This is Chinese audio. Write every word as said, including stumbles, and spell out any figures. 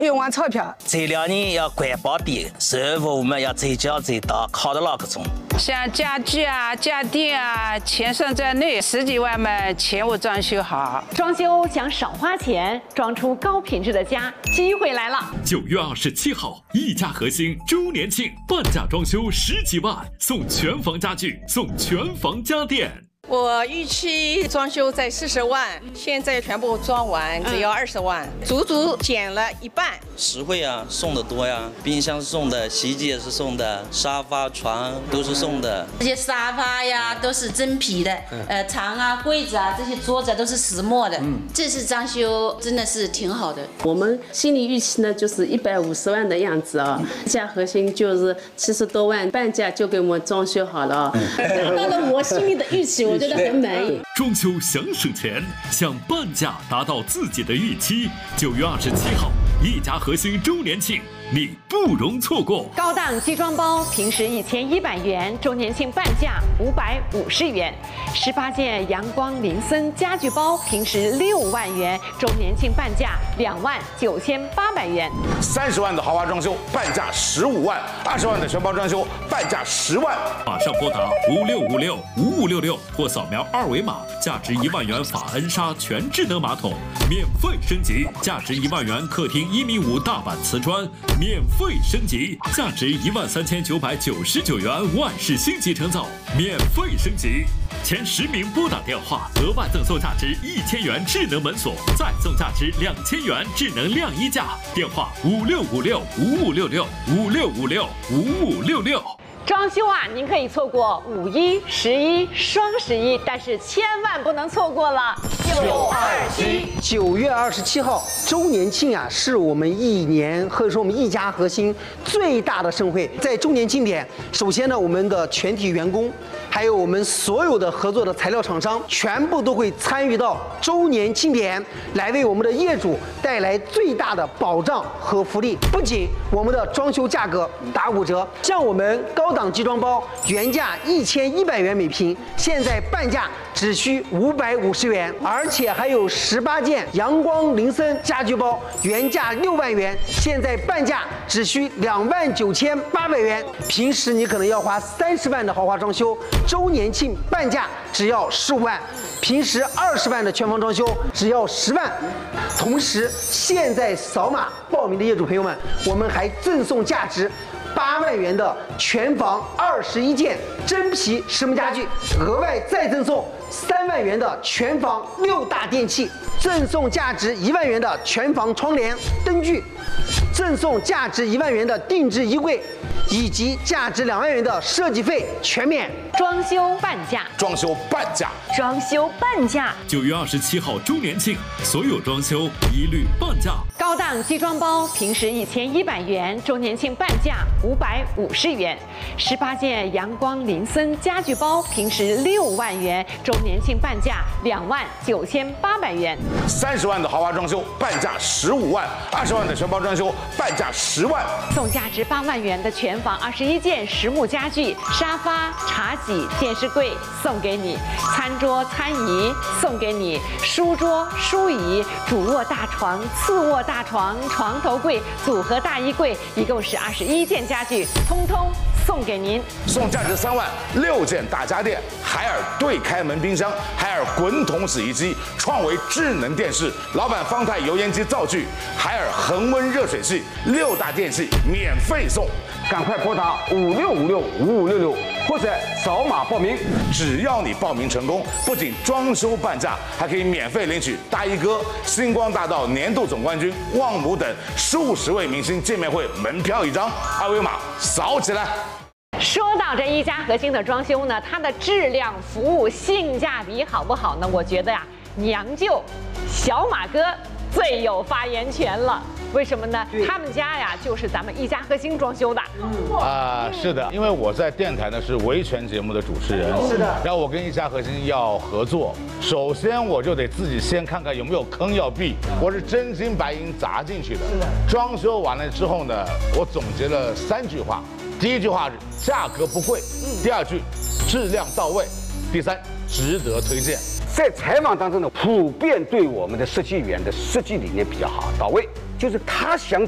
冤枉钞票。 这两年要环保点，生活我们要最小最大，靠得那个种。 像家具啊、家电啊，钱算在内，十几万嘛，全部装修好。 装修想少花钱，装出高品质的家，机会来了！ 九月二十七号，一家核心周年庆，半价装修十几万，送全房家具，送全房家电。 我预期装修在四十万，现在全部装完只要二十万，足足减了一半。 实惠啊，送的多呀，冰箱是送的，洗衣机也是送的，沙发、床都是送的。 这些沙发呀都是真皮的，呃，床啊、柜子啊，这些桌子都是石墨的。嗯，这次装修真的是挺好的。 我们心理预期呢就是一百五十万的样子啊，一家核心就是七十多万，半价就给我们装修好了，达到了我心里的预期。 我觉得很满意。 装修想省钱，想半价达到自己的预期。九月二十七号，一家核心周年庆，你不容错过。 高档机装包平时一千一百元，周年庆半价五百五十元。十八件阳光林森家具包平时六万元，周年庆半价两万九千八百元。 三十万的豪华装修半价十五万，二十万的全包装修半价十万。 马上拨打五六五六五五六六或扫描二维码，价值一万元法恩莎全智能马桶免费升级，价值一万元客厅一米五大板瓷砖免费升级，价值一万三千九百九十九元万氏星级成造免费升级。 前十名拨打电话，额外赠送价值一千元智能门锁，再送价值两千元智能晾衣架。电话五六五六五五六六五六五六五五六六。 装修啊，您可以错过五一、十一、双十一，但是千万不能错过了九二七。 九月二十七号周年庆啊，是我们一年或者说我们一家核心最大的盛会。在周年庆典，首先呢，我们的全体员工，还有我们所有的合作的材料厂商，全部都会参与到周年庆典，来为我们的业主带来最大的保障和福利。不仅我们的装修价格打五折，像我们高档 机装包原价一千一百元每平，现在半价只需五百五十元，而且还有十八件阳光林森家居包，原价六万元，现在半价只需两万九千八百元。平时你可能要花三十万的豪华装修，周年庆半价只要十五万，平时二十万的全房装修只要十万。同时，现在扫码报名的业主朋友们，我们还赠送价值 八万元的全房二十一件真皮实木家具，额外再赠送三万元的全房六大电器，赠送价值一万元的全房窗帘、灯具，赠送价值一万元的定制衣柜，以及价值两万元的设计费全免。 装修半价， 装修半价， 装修半价。 九月二十七号周年庆，所有装修一律半价。 高档机装包平时一千一百元，周年庆半价五百五十元。十八件阳光林森家具包平时六万元，周年庆半价两万九千八百元。 三十万的豪华装修半价十五万，二十万的全包装修半价十万。 送价值八万元的全房二十一件实木家具，沙发、茶几、电视柜送给你，餐桌、餐椅送给你，书桌、书椅、主卧大床、次卧大床、床头柜、组合大衣柜，一共是二十一件家具，通通送给您。 送价值三万六件大家电，海尔对开门冰箱，海尔滚筒洗衣机，创维智能电视，老板方太油烟机灶具，海尔恒温热水器，六大电器免费送。 赶快拨打五六五六五五六六，或者扫码报名。 只要你报名成功，不仅装修半价，还可以免费领取大衣哥、星光大道年度总冠军旺姆等数十位明星见面会门票一张，二维码扫起来。 说到这一家核心的装修呢，它的质量、服务、性价比好不好呢？我觉得呀，娘舅小马哥最有发言权了。为什么呢？他们家呀就是咱们一家核心装修的。 啊、呃，是的，因为我在电台呢是维权节目的主持人，是的。然后我跟一家核心要合作，首先我就得自己先看看有没有坑要避，我是真金白银砸进去的。是的。装修完了之后呢，我总结了三句话。第一句话是价格不贵，第二句质量到位，第三值得推荐。 在采访当中呢，普遍对我们的设计员的设计理念比较好到位，就是他想